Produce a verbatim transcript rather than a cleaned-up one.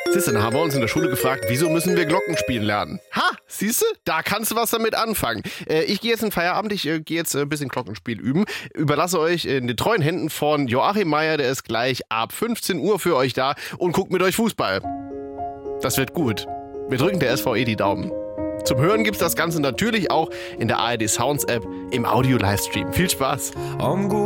Siehst du, dann haben wir uns in der Schule gefragt, wieso müssen wir Glockenspielen lernen? Ha, siehst du, da kannst du was damit anfangen. Äh, ich gehe jetzt in Feierabend, ich äh, gehe jetzt äh, ein bisschen Glockenspiel üben. Überlasse euch in den treuen Händen von Joachim Meier, der ist gleich ab fünfzehn Uhr für euch da und guckt mit euch Fußball. Das wird gut. Wir drücken der S V E die Daumen. Zum Hören gibt's das Ganze natürlich auch in der A R D Sounds App im Audio-Livestream. Viel Spaß!